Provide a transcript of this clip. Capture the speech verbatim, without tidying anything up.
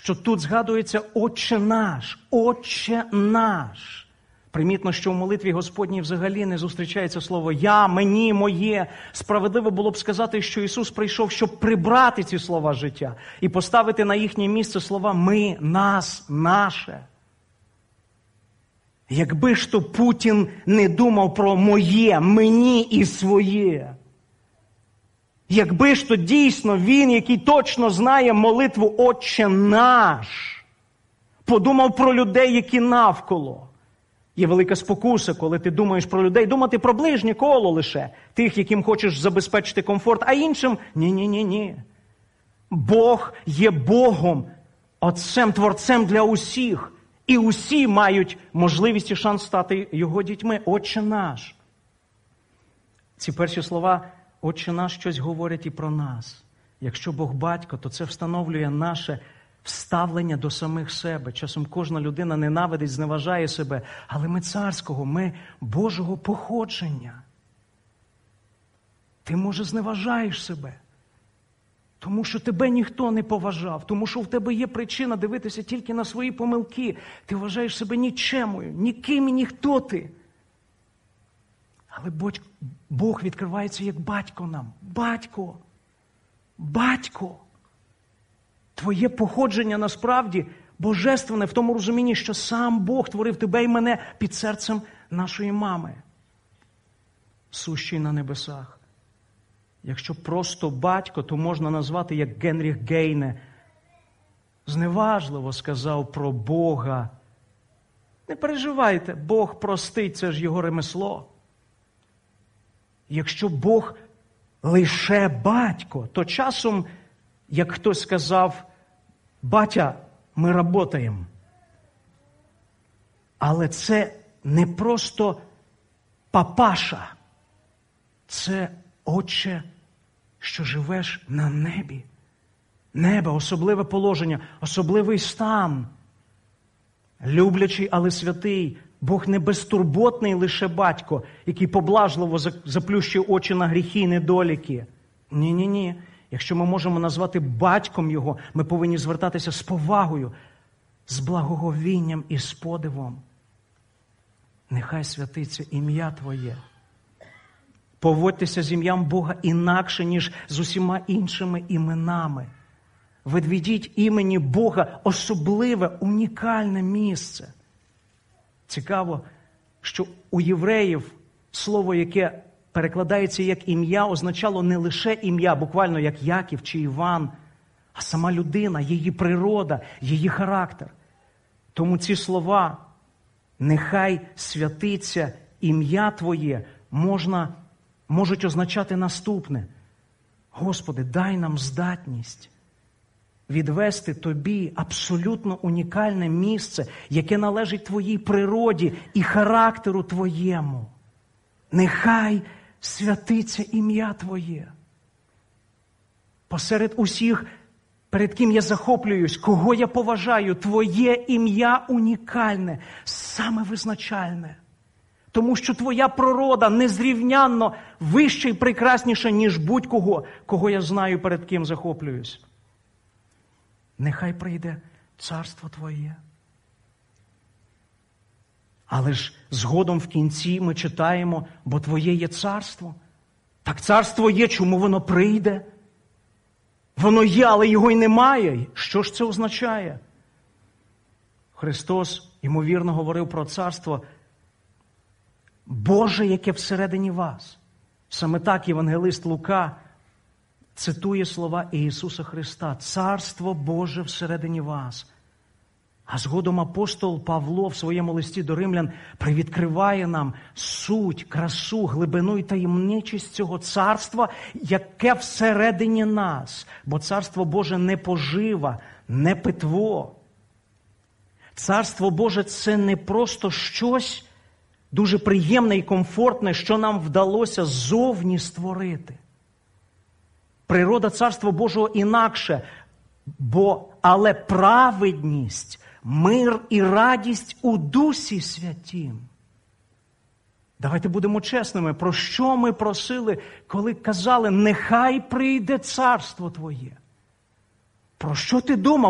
що тут згадується «Отче наш», «Отче наш». Примітно, що в молитві Господній взагалі не зустрічається слово «я», «мені», «моє». Справедливо було б сказати, що Ісус прийшов, щоб прибрати ці слова життя і поставити на їхнє місце слова «ми», «нас», «наше». Якби ж то Путін не думав про «моє», «мені» і «своє». Якби ж то дійсно він, який точно знає молитву «Отче наш», подумав про людей, які навколо. Є велика спокуса, коли ти думаєш про людей, думати про ближнє коло лише, тих, яким хочеш забезпечити комфорт, а іншим – ні-ні-ні-ні. Бог є Богом, Отцем, Творцем для усіх. І усі мають можливість і шанс стати Його дітьми. Отче наш. Ці перші слова «Отче наш» щось говорять і про нас. Якщо Бог батько, то це встановлює наше вставлення до самих себе. Часом кожна людина ненавидить, зневажає себе. Але ми царського, ми Божого походження. Ти, може, зневажаєш себе. Тому що тебе ніхто не поважав. Тому що в тебе є причина дивитися тільки на свої помилки. Ти вважаєш себе нічемою, ніким і ніхто ти. Але Бог відкривається як батько нам. Батько. Батько. Твоє походження насправді божественне в тому розумінні, що сам Бог творив тебе і мене під серцем нашої мами, сущий на небесах. Якщо просто батько, то можна назвати, як Генріх Гейне зневажливо сказав про Бога. Не переживайте, Бог простить, це ж його ремесло. Якщо Бог лише батько, то часом, як хтось сказав, батя, ми работаємо. Але це не просто папаша, це Отче, що живеш на небі. Небо, особливе положення, особливий стан. Люблячий, але святий. Бог не безтурботний лише батько, який поблажливо заплющує очі на гріхи і недоліки. Ні-ні-ні. Якщо ми можемо назвати батьком Його, ми повинні звертатися з повагою, з благоговінням і з подивом. Нехай святиться ім'я Твоє. Поводьтеся з ім'ям Бога інакше, ніж з усіма іншими іменами. Відведіть імені Бога особливе, унікальне місце. Цікаво, що у євреїв слово, яке перекладається як ім'я, означало не лише ім'я, буквально як Яків чи Іван, а сама людина, її природа, її характер. Тому ці слова «нехай святиться ім'я Твоє» можна, можуть означати наступне. Господи, дай нам здатність відвести Тобі абсолютно унікальне місце, яке належить Твоїй природі і характеру Твоєму. Нехай святиться ім'я Твоє. Посеред усіх, перед ким я захоплююсь, кого я поважаю, Твоє ім'я унікальне, саме визначальне. Тому що Твоя природа незрівнянно вища і прекрасніша, ніж будь-кого, кого я знаю, перед ким захоплююсь. Нехай прийде царство Твоє. Але ж згодом в кінці ми читаємо, бо Твоє є царство. Так царство є, чому воно прийде? Воно є, але його й немає. Що ж це означає? Христос, ймовірно, говорив про царство Боже, яке всередині вас. Саме так євангелист Лука цитує слова Ісуса Христа. Царство Боже всередині вас. А згодом апостол Павло в своєму листі до римлян привідкриває нам суть, красу, глибину і таємничість цього царства, яке всередині нас. Бо царство Боже не пожива, не питво. Царство Боже – це не просто щось дуже приємне і комфортне, що нам вдалося ззовні створити. Природа Царства Божого інакше, бо, але праведність, мир і радість у Дусі Святім. Давайте будемо чесними, про що ми просили, коли казали, нехай прийде царство Твоє. Про що ти думав?